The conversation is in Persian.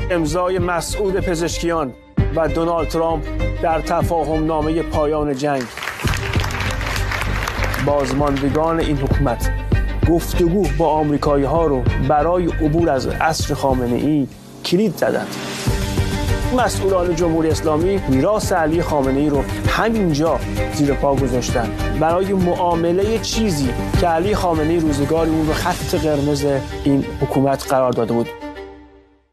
امضای مسعود پزشکیان و دونالد ترامپ در تفاهم نامه پایان جنگ. بازماندگان این حکومت گفتگو با آمریکایی‌ها رو برای عبور از عصر خامنه‌ای کلید زدند. مسئولان جمهوری اسلامی میراث علی خامنه‌ای رو همینجا زیر پا گذاشتن برای معامله چیزی که علی خامنه‌ای روزگاری اون رو خط قرمز این حکومت قرار داده بود.